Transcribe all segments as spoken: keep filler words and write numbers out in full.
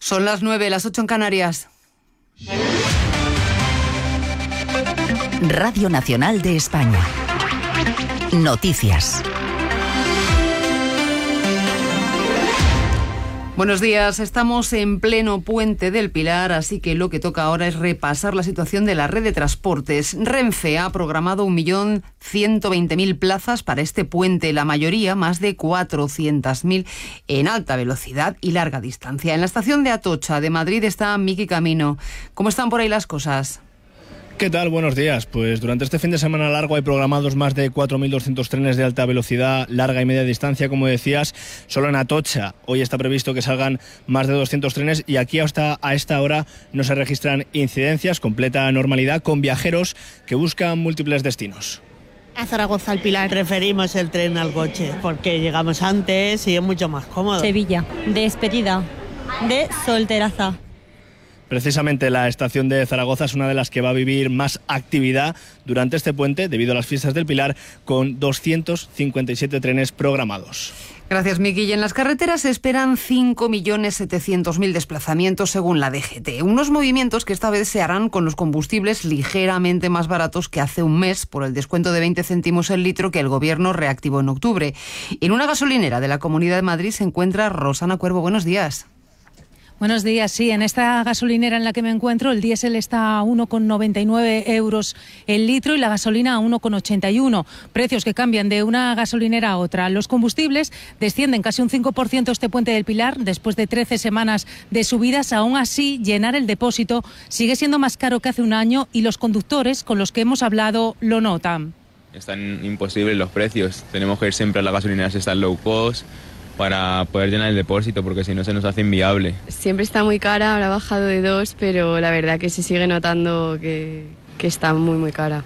Son las nueve, las ocho en Canarias. Radio Nacional de España. Noticias. Buenos días, estamos en pleno Puente del Pilar, así que lo que toca ahora es repasar la situación de la red de transportes. Renfe ha programado un millón ciento veinte mil plazas para este puente, la mayoría, más de cuatrocientas mil, en alta velocidad y larga distancia. En la estación de Atocha de Madrid está Miki Camino. ¿Cómo están por ahí las cosas? ¿Qué tal? Buenos días. Pues durante este fin de semana largo hay programados más de cuatro mil doscientos trenes de alta velocidad, larga y media distancia, como decías, solo en Atocha. Hoy está previsto que salgan más de doscientos trenes y aquí hasta a esta hora no se registran incidencias, completa normalidad, con viajeros que buscan múltiples destinos. A Zaragoza, al Pilar. Preferimos el tren al coche porque llegamos antes y es mucho más cómodo. Sevilla, despedida de solteraza. Precisamente la estación de Zaragoza es una de las que va a vivir más actividad durante este puente debido a las fiestas del Pilar, con doscientos cincuenta y siete trenes programados. Gracias, Miki. Y en las carreteras se esperan cinco millones setecientos mil desplazamientos según la D G T. Unos movimientos que esta vez se harán con los combustibles ligeramente más baratos que hace un mes por el descuento de veinte céntimos el litro que el Gobierno reactivó en octubre. En una gasolinera de la Comunidad de Madrid se encuentra Rosana Cuervo. Buenos días. Buenos días, sí, en esta gasolinera en la que me encuentro el diésel está a uno con noventa y nueve euros el litro y la gasolina a uno con ochenta y uno, precios que cambian de una gasolinera a otra. Los combustibles descienden casi un cinco por ciento este Puente del Pilar después de trece semanas de subidas. Aún así, llenar el depósito sigue siendo más caro que hace un año y los conductores con los que hemos hablado lo notan. Están imposibles los precios, tenemos que ir siempre a las gasolineras estas low cost para poder llenar el depósito, porque si no se nos hace inviable. Siempre está muy cara, ahora ha bajado de dos, pero la verdad que se sigue notando que, que está muy, muy cara.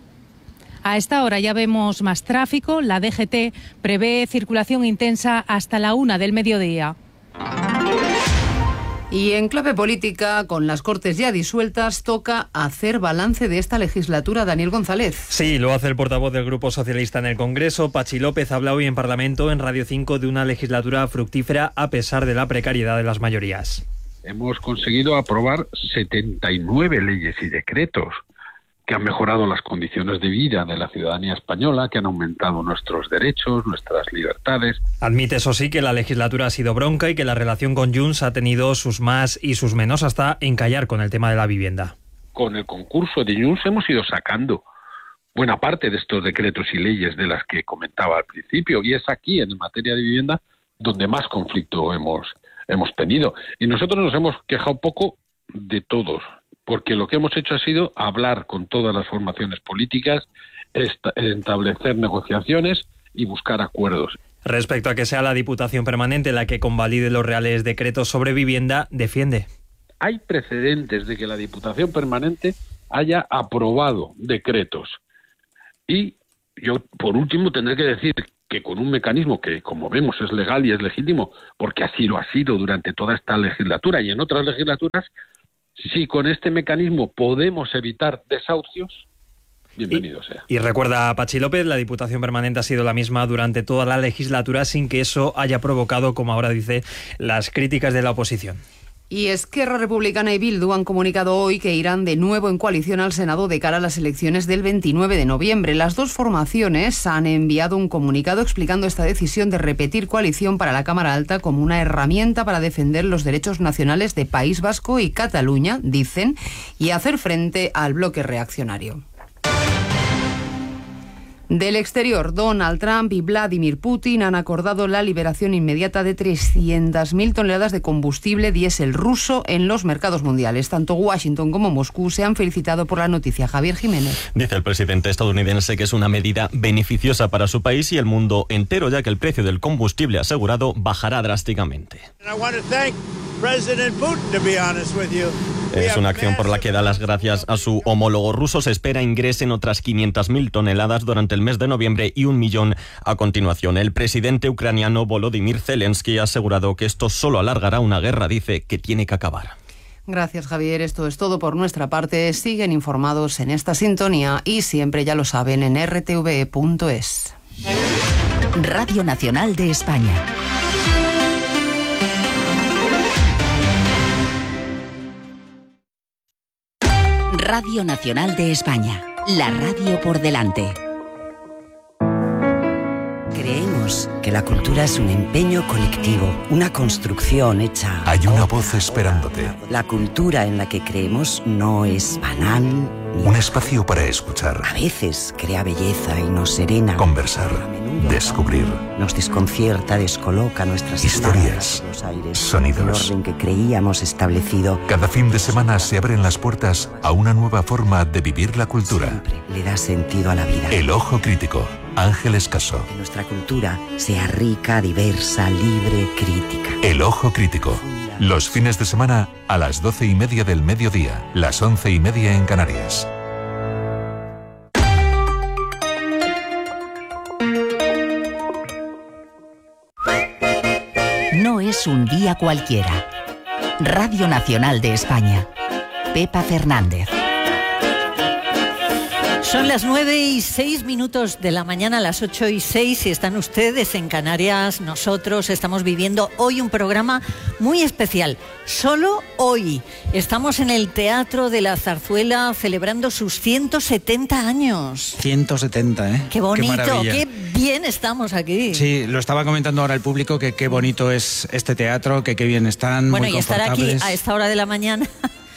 A esta hora ya vemos más tráfico. La D G T prevé circulación intensa hasta la una del mediodía. Y en clave política, con las Cortes ya disueltas, toca hacer balance de esta legislatura. Daniel González. Sí, lo hace el portavoz del Grupo Socialista en el Congreso. Patxi López habla hoy en Parlamento, en Radio cinco, de una legislatura fructífera a pesar de la precariedad de las mayorías. Hemos conseguido aprobar setenta y nueve leyes y decretos que han mejorado las condiciones de vida de la ciudadanía española, que han aumentado nuestros derechos, nuestras libertades. Admite, eso sí, que la legislatura ha sido bronca y que la relación con Junts ha tenido sus más y sus menos, hasta encallar con el tema de la vivienda. Con el concurso de Junts hemos ido sacando buena parte de estos decretos y leyes de las que comentaba al principio, y es aquí, en materia de vivienda, donde más conflicto hemos, hemos tenido. Y nosotros nos hemos quejado poco de todos, porque lo que hemos hecho ha sido hablar con todas las formaciones políticas, establecer negociaciones y buscar acuerdos. Respecto a que sea la Diputación Permanente la que convalide los reales decretos sobre vivienda, defiende. Hay precedentes de que la Diputación Permanente haya aprobado decretos. Y yo, por último, tendré que decir que con un mecanismo que, como vemos, es legal y es legítimo, porque así lo ha sido durante toda esta legislatura y en otras legislaturas, si con este mecanismo podemos evitar desahucios, bienvenido sea. Y recuerda a Patxi López, la Diputación Permanente ha sido la misma durante toda la legislatura sin que eso haya provocado, como ahora dice, las críticas de la oposición. Y Esquerra Republicana y Bildu han comunicado hoy que irán de nuevo en coalición al Senado de cara a las elecciones del veintinueve de noviembre. Las dos formaciones han enviado un comunicado explicando esta decisión de repetir coalición para la Cámara Alta como una herramienta para defender los derechos nacionales de País Vasco y Cataluña, dicen, y hacer frente al bloque reaccionario. Del exterior, Donald Trump y Vladimir Putin han acordado la liberación inmediata de trescientas mil toneladas de combustible diésel ruso en los mercados mundiales. Tanto Washington como Moscú se han felicitado por la noticia. Javier Jiménez. Dice el presidente estadounidense que es una medida beneficiosa para su país y el mundo entero, ya que el precio del combustible asegurado bajará drásticamente. Es una acción por la que da las gracias a su homólogo ruso. Se espera ingresen otras quinientas mil toneladas durante el mes de noviembre y un millón a continuación. El presidente ucraniano Volodymyr Zelensky ha asegurado que esto solo alargará una guerra, dice, que tiene que acabar. Gracias, Javier. Esto es todo por nuestra parte. Siguen informados en esta sintonía y siempre, ya lo saben, en r t v e punto es. Radio Nacional de España. Radio Nacional de España, la radio por delante. Creemos que la cultura es un empeño colectivo, una construcción hecha... Hay una voz esperándote. La cultura en la que creemos no es banal. Un espacio para escuchar. A veces crea belleza y nos serena. Conversar. Descubrir. Nos desconcierta, descoloca nuestras historias. Los aires, sonidos. El orden que creíamos establecido. Cada fin de semana se abren las puertas a una nueva forma de vivir la cultura. Siempre le da sentido a la vida. El Ojo Crítico. Ángeles Caso. Que nuestra cultura sea rica, diversa, libre, crítica. El Ojo Crítico. Los fines de semana a las doce y media del mediodía, las once y media en Canarias. No es un día cualquiera. Radio Nacional de España. Pepa Fernández. Son las nueve y seis minutos de la mañana, las ocho y seis, si están ustedes en Canarias. Nosotros estamos viviendo hoy un programa muy especial. Solo hoy estamos en el Teatro de la Zarzuela celebrando sus ciento setenta años. ciento setenta, ¿eh? Qué bonito, qué, qué bien estamos aquí. Sí, lo estaba comentando ahora el público, que qué bonito es este teatro, que qué bien están, bueno, muy y estar aquí confortables. a esta hora de la mañana...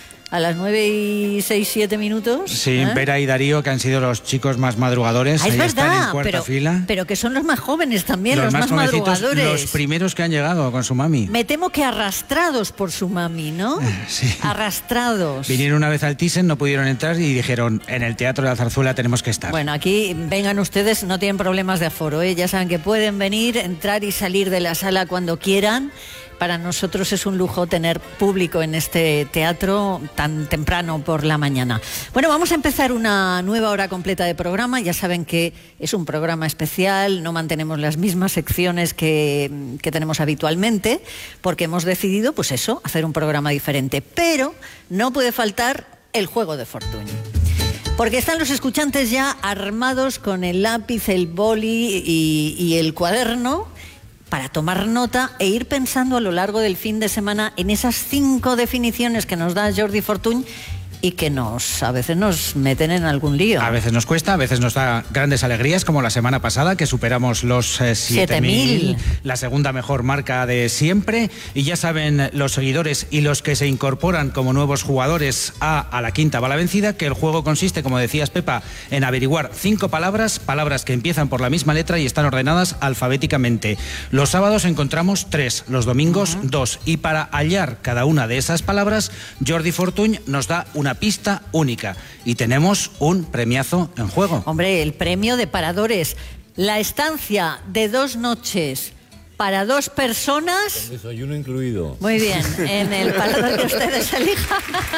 A las nueve y seis, siete minutos. Sí, ¿eh? Vera y Darío, que han sido los chicos más madrugadores. Ah, es ahí verdad, están en cuarta pero, fila. pero que son los más jóvenes también, los, los más, más madrugadores. Los primeros que han llegado con su mami. Me temo que arrastrados por su mami, ¿no? Sí. Arrastrados. Vinieron una vez al Thyssen, no pudieron entrar y dijeron, en el Teatro de la Zarzuela tenemos que estar. Bueno, aquí vengan ustedes, no tienen problemas de aforo, ¿eh? Ya saben que pueden venir, entrar y salir de la sala cuando quieran. Para nosotros es un lujo tener público en este teatro tan temprano por la mañana. Bueno, vamos a empezar una nueva hora completa de programa. Ya saben que es un programa especial, no mantenemos las mismas secciones que, que tenemos habitualmente, porque hemos decidido, pues eso, hacer un programa diferente. Pero no puede faltar el juego de fortuna. Porque están los escuchantes ya armados con el lápiz, el boli y, y el cuaderno, para tomar nota e ir pensando a lo largo del fin de semana en esas cinco definiciones que nos da Jordi Fortuny y que nos a veces nos meten en algún lío. A veces nos cuesta, a veces nos da grandes alegrías, como la semana pasada, que superamos los eh, siete mil, la segunda mejor marca de siempre. Y ya saben los seguidores y los que se incorporan como nuevos jugadores a, a la quinta bala vencida, que el juego consiste, como decías, Pepa, en averiguar cinco palabras, palabras que empiezan por la misma letra y están ordenadas alfabéticamente. Los sábados encontramos tres, los domingos uh-huh. dos. Y para hallar cada una de esas palabras, Jordi Fortuny nos da una pista única y tenemos un premiazo en juego. Hombre, el premio de paradores, la estancia de dos noches para dos personas. Con desayuno incluido. Muy bien, en el parador que ustedes elijan.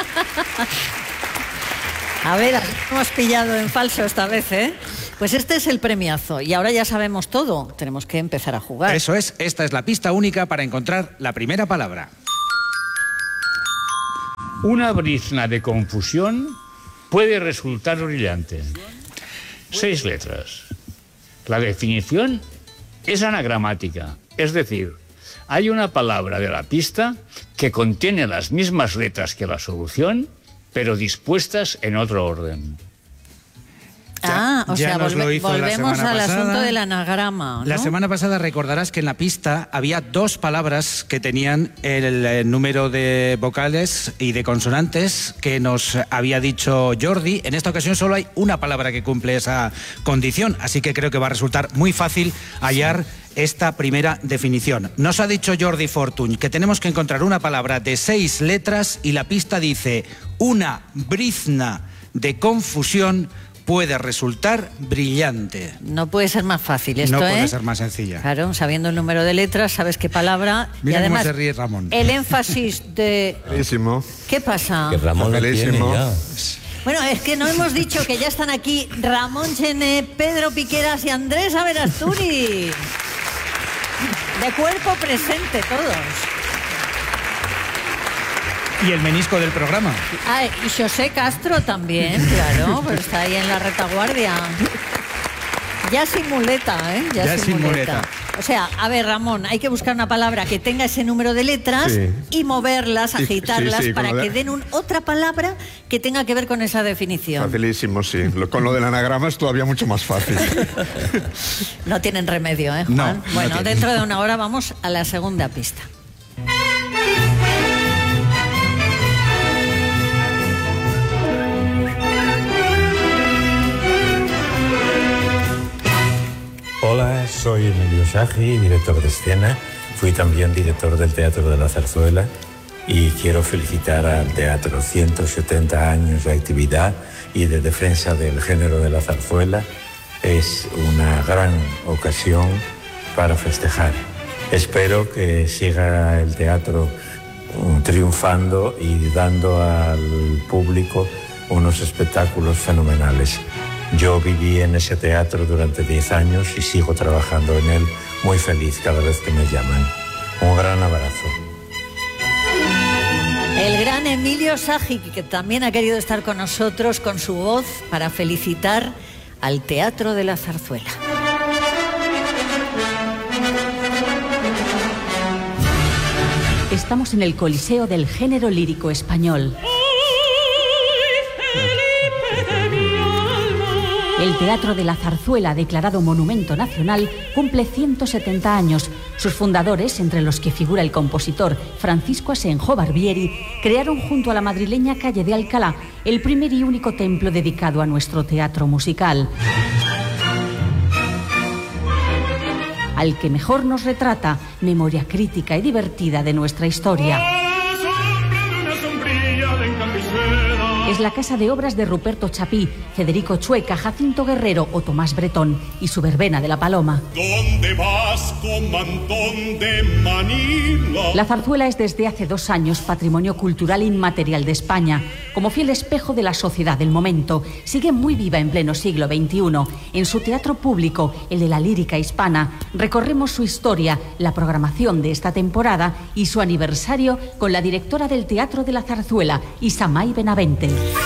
A ver, hemos pillado en falso esta vez, ¿eh? Pues este es el premiazo y ahora ya sabemos todo, tenemos que empezar a jugar. Eso es, esta es la pista única para encontrar la primera palabra. Una brizna de confusión puede resultar brillante. Seis letras. La definición es anagramática, es decir, hay una palabra de la pista que contiene las mismas letras que la solución, pero dispuestas en otro orden. Ah, o ya sea, nos volve- lo hizo volvemos la al semana asunto pasada. del anagrama, ¿no? La semana pasada recordarás que en la pista había dos palabras que tenían el, el número de vocales y de consonantes que nos había dicho Jordi. En esta ocasión solo hay una palabra que cumple esa condición, así que creo que va a resultar muy fácil hallar esta primera definición. Nos ha dicho Jordi Fortuny que tenemos que encontrar una palabra de seis letras y la pista dice: una brizna de confusión puede resultar brillante. No puede ser más fácil esto, No ¿eh? puede ser más sencilla. Claro, sabiendo el número de letras, sabes qué palabra. Mira y además, cómo se ríe Ramón. el énfasis de... Facilísimo. ¿Qué pasa? Que Ramón lo tiene ya. Bueno, es que no hemos dicho que ya están aquí Ramón Chené, Pedro Piqueras y Andrés Averasturi. De cuerpo presente todos. Y el menisco del programa. Ah, y José Castro también, claro, pues está ahí en la retaguardia. Ya sin muleta, ¿eh? Ya, Ya sin, sin muleta. muleta. O sea, a ver, Ramón, hay que buscar una palabra que tenga ese número de letras Sí. y moverlas, Sí, agitarlas, sí, sí, con para lo de- que den un- otra palabra que tenga que ver con esa definición. Facilísimo, sí. Lo- con lo del anagrama es todavía mucho más fácil. No tienen remedio, ¿eh, Juan? No, no bueno, tienen. dentro de una hora vamos a la segunda pista. Hola, soy Emilio Sagi, director de escena. Fui también director del Teatro de la Zarzuela y quiero felicitar al teatro. ciento setenta años de actividad y de defensa del género de la zarzuela. Es una gran ocasión para festejar. Espero que siga el teatro mm, triunfando y dando al público unos espectáculos fenomenales. Yo viví en ese teatro durante diez años y sigo trabajando en él muy feliz cada vez que me llaman. Un gran abrazo. El gran Emilio Sagi, que también ha querido estar con nosotros con su voz para felicitar al Teatro de la Zarzuela. Estamos en el Coliseo del Género Lírico Español. El Teatro de la Zarzuela, declarado Monumento Nacional, cumple ciento setenta años. Sus fundadores, entre los que figura el compositor Francisco Asenjo Barbieri, crearon junto a la madrileña calle de Alcalá el primer y único templo dedicado a nuestro teatro musical, al que mejor nos retrata memoria crítica y divertida de nuestra historia. Es la casa de obras de Ruperto Chapí, Federico Chueca, Jacinto Guerrero o Tomás Bretón y su verbena de la Paloma. ¿Dónde vas, comandón de Manila? La zarzuela es desde hace dos años patrimonio cultural inmaterial de España. Como fiel espejo de la sociedad del momento, sigue muy viva en pleno siglo veintiuno. En su teatro público, el de la lírica hispana, recorremos su historia, la programación de esta temporada y su aniversario con la directora del Teatro de la Zarzuela, Isamay Benavente.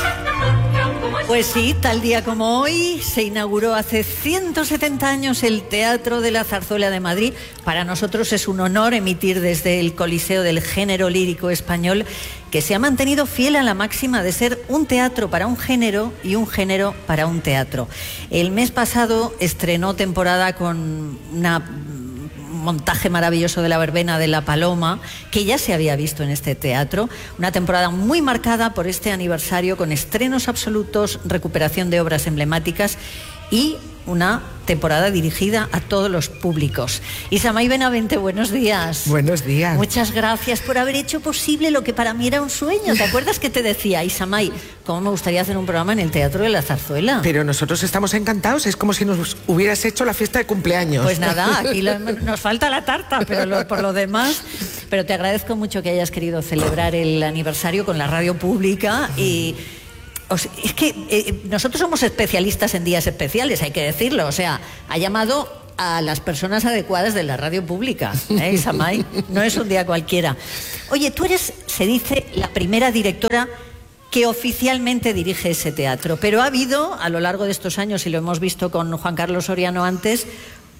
Pues sí, tal día como hoy se inauguró hace ciento setenta años el Teatro de la Zarzuela de Madrid. Para nosotros es un honor emitir desde el Coliseo del Género Lírico Español, que se ha mantenido fiel a la máxima de ser un teatro para un género y un género para un teatro. El mes pasado estrenó temporada con una montaje maravilloso de la verbena de la Paloma, que ya se había visto en este teatro, una temporada muy marcada por este aniversario, con estrenos absolutos, recuperación de obras emblemáticas y una temporada dirigida a todos los públicos. Isamay Benavente, buenos días. Buenos días. Muchas gracias por haber hecho posible lo que para mí era un sueño. ¿Te acuerdas que te decía, Isamay, cómo me gustaría hacer un programa en el Teatro de la Zarzuela? Pero nosotros estamos encantados, es como si nos hubieras hecho la fiesta de cumpleaños. Pues nada, aquí lo- nos falta la tarta, pero lo- por lo demás... Pero te agradezco mucho que hayas querido celebrar el aniversario con la radio pública y... O sea, es que eh, nosotros somos especialistas en días especiales, hay que decirlo. O sea, ha llamado a las personas adecuadas de la radio pública, ¿eh, Isamay? No es un día cualquiera. Oye, tú eres, se dice, la primera directora que oficialmente dirige ese teatro, pero ha habido, a lo largo de estos años, y lo hemos visto con Juan Carlos Soriano antes,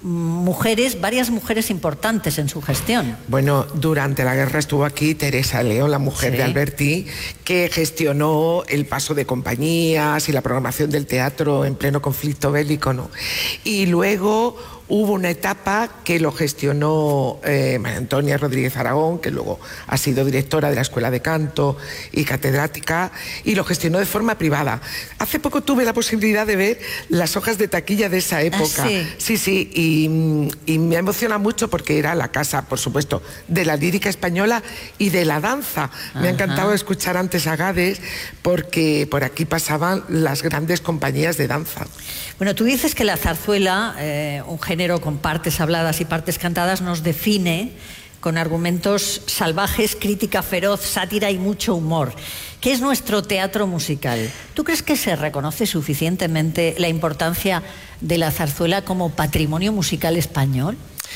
mujeres, varias mujeres importantes en su gestión. Bueno, durante la guerra estuvo aquí Teresa León, la mujer Sí. de Alberti, que gestionó el paso de compañías y la programación del teatro en pleno conflicto bélico, ¿no? Y luego hubo una etapa que lo gestionó eh, María Antonia Rodríguez Aragón, que luego ha sido directora de la Escuela de Canto y catedrática, y lo gestionó de forma privada. Hace poco tuve la posibilidad de ver las hojas de taquilla de esa época. ¿Ah, sí? Sí, sí, y, y me emociona mucho porque era la casa, por supuesto, de la lírica española y de la danza. Me ha Ajá. encantado escuchar antes a Gades porque por aquí pasaban las grandes compañías de danza. Bueno, tú dices que la zarzuela, eh, un género con partes habladas y partes cantadas, nos define con argumentos salvajes, crítica feroz, sátira y mucho humor. ¿Qué es nuestro teatro musical? ¿Tú crees que se reconoce suficientemente la importancia de la zarzuela como patrimonio musical español?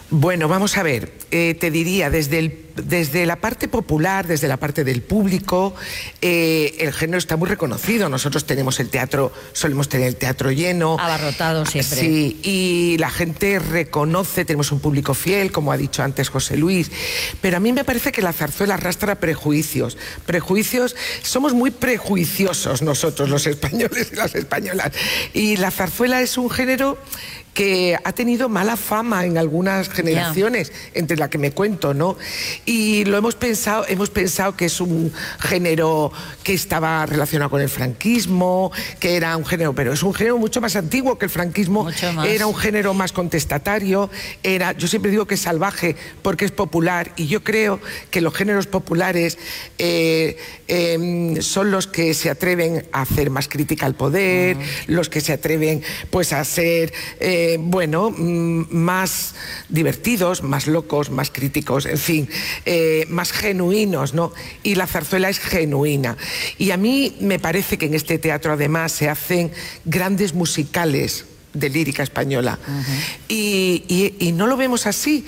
Bueno, vamos a ver, eh, te diría, desde, el, desde la parte popular, desde la parte del público, eh, el género está muy reconocido. Nosotros tenemos el teatro, solemos tener el teatro lleno. Abarrotado siempre. Sí, y la gente reconoce, tenemos un público fiel, como ha dicho antes José Luis, pero a mí me parece que la zarzuela arrastra prejuicios. Prejuicios, somos muy prejuiciosos nosotros, los españoles y las españolas. Y la zarzuela es un género que ha tenido mala fama en algunas generaciones, yeah. entre la que me cuento, ¿no? Y lo hemos pensado, hemos pensado que es un género que estaba relacionado con el franquismo, que era un género, pero es un género mucho más antiguo que el franquismo, era un género más contestatario, era, yo siempre digo que es salvaje porque es popular, y yo creo que los géneros populares eh, eh, son los que se atreven a hacer más crítica al poder, uh-huh. los que se atreven pues a ser eh, Eh, bueno, más divertidos, más locos, más críticos, en fin, eh, más genuinos, ¿no? Y la zarzuela es genuina. Y a mí me parece que en este teatro además se hacen grandes musicales de lírica española. Uh-huh. y, y, y no lo vemos así.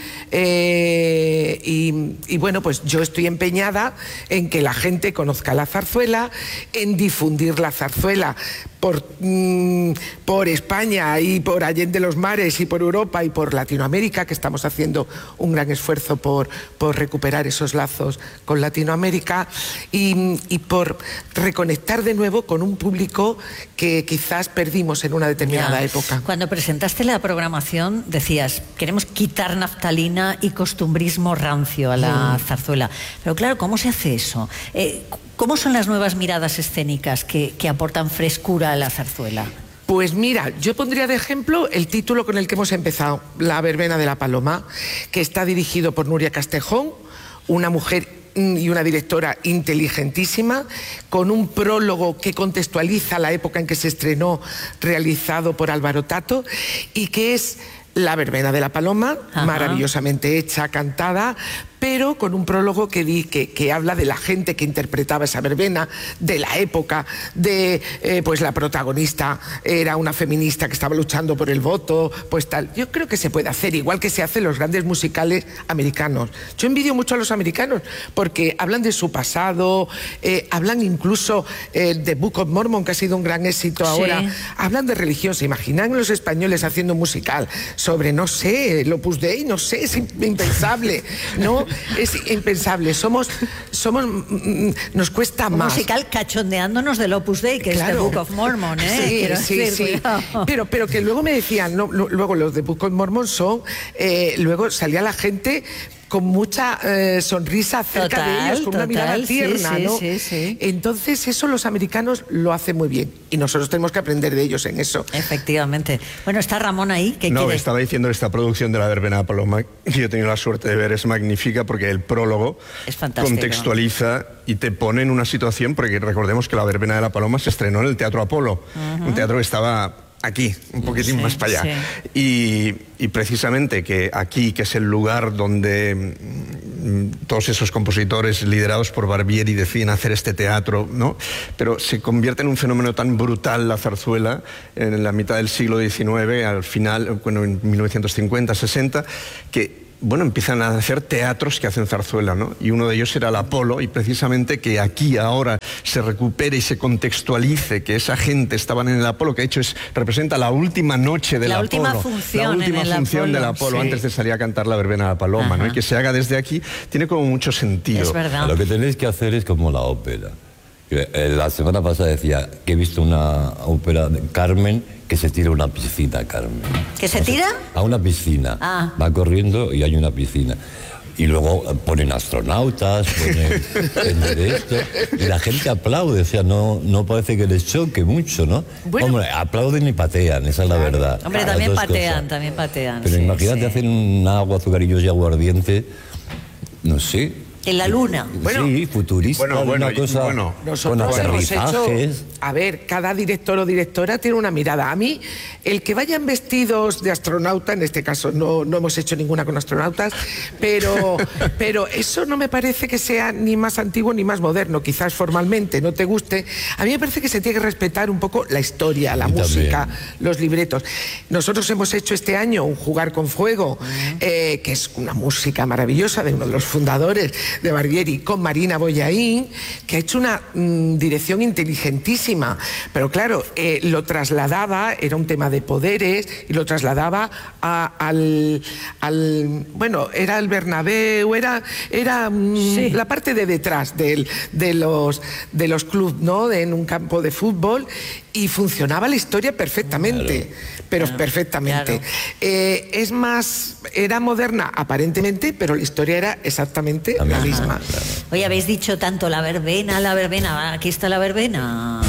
Eh, y, y bueno, pues yo estoy empeñada en que la gente conozca la zarzuela, en difundir la zarzuela por, mmm, por España y por Allende los Mares y por Europa y por Latinoamérica, que estamos haciendo un gran esfuerzo por, por recuperar esos lazos con Latinoamérica y, y por reconectar de nuevo con un público que quizás perdimos en una determinada ya. época. Cuando presentaste la programación decías, queremos quitar naftalina y costumbrismo rancio a la mm. zarzuela. Pero claro, ¿cómo se hace eso? Eh, ¿Cómo son las nuevas miradas escénicas que, que aportan frescura a la zarzuela? Pues mira, yo pondría de ejemplo el título con el que hemos empezado, La verbena de la Paloma, que está dirigido por Nuria Castejón, una mujer y una directora inteligentísima, con un prólogo que contextualiza la época en que se estrenó, realizado por Álvaro Tato, y que es La verbena de la Paloma, Ajá. maravillosamente hecha, cantada, pero con un prólogo que, di, que, que habla de la gente que interpretaba esa verbena, de la época, de eh, pues la protagonista era una feminista que estaba luchando por el voto, pues tal. Yo creo que se puede hacer, igual que se hace en los grandes musicales americanos. Yo envidio mucho a los americanos, porque hablan de su pasado, eh, hablan incluso eh, de Book of Mormon, que ha sido un gran éxito sí. ahora, hablan de religión. ¿Se imaginan los españoles haciendo un musical sobre, no sé, el Opus Dei? No sé, es impensable, ¿no? Es impensable, somos, somos, nos cuesta un más. musical cachondeándonos del Opus Dei, que claro. es The Book of Mormon, ¿eh? Sí, Quiero sí, decir, sí. Pero, pero que luego me decían, no, lo, luego los de Book of Mormon son, eh, luego salía la gente con mucha eh, sonrisa cerca total, de ellos, con total, una mirada tierna, sí, ¿no? Sí, sí. Entonces eso los americanos lo hacen muy bien y nosotros tenemos que aprender de ellos en eso. Efectivamente. Bueno, está Ramón ahí. ¿Qué no, quiere? Estaba diciendo esta producción de La verbena de Paloma, que yo he tenido la suerte de ver, es magnífica porque el prólogo es fantástico. Contextualiza y te pone en una situación, porque recordemos que La verbena de la Paloma se estrenó en el Teatro Apolo, uh-huh. un teatro que estaba aquí, un poquitín sí, más para allá. Sí. Y, y precisamente que aquí, que es el lugar donde mm, todos esos compositores liderados por Barbieri deciden hacer este teatro, ¿no? Pero se convierte en un fenómeno tan brutal la zarzuela en la mitad del siglo diecinueve, al final, bueno, en mil novecientos cincuenta, sesenta, que bueno, empiezan a hacer teatros que hacen zarzuela, ¿no? Y uno de ellos era el Apolo, y precisamente que aquí ahora se recupere y se contextualice que esa gente estaban en el Apolo, que de hecho es, representa la última noche del la Apolo. Última función la última en el función Apolo, del Apolo, sí. antes de salir a cantar La verbena de la Paloma, ¿no? Y que se haga desde aquí, tiene como mucho sentido. Es verdad. Lo que tenéis que hacer es como la ópera. La semana pasada decía que he visto una ópera de Carmen que se tira a una piscina, Carmen. ¿Que se tira? A una piscina. Ah. Va corriendo y hay una piscina. Y luego ponen astronautas, ponen esto, y la gente aplaude, o sea, no, no parece que les choque mucho, ¿no? Bueno. Hombre, aplauden y patean, esa es la verdad. Hombre, también patean, cosas. también patean. Pero sí, imagínate sí. hacer un agua, azucarillos y aguardiente, no sé. En la luna. Bueno, sí, futurista, bueno, bueno, una cosa bueno, con aterrizajes. a ver, cada director o directora tiene una mirada. A mí, el que vayan vestidos de astronauta, en este caso no, no hemos hecho ninguna con astronautas, pero, pero eso no me parece que sea ni más antiguo ni más moderno. Quizás formalmente no te guste. A mí me parece que se tiene que respetar un poco la historia, la música, también los libretos. Nosotros hemos hecho este año un Jugar con Fuego, eh, que es una música maravillosa de uno de los fundadores de Barbieri, con Marina Boyaín, que ha hecho una mmm, dirección inteligentísima, pero claro, eh, lo trasladaba, era un tema de poderes, y lo trasladaba a, al, al, bueno, era el Bernabéu, era, era mmm, sí. la parte de detrás de, de los, de los clubes, ¿no? De, en un campo de fútbol, y funcionaba la historia perfectamente, claro, pero claro, perfectamente. Claro. Eh, es más, era moderna aparentemente, pero la historia era exactamente la misma. Hoy habéis dicho tanto la verbena, la verbena, aquí está la verbena.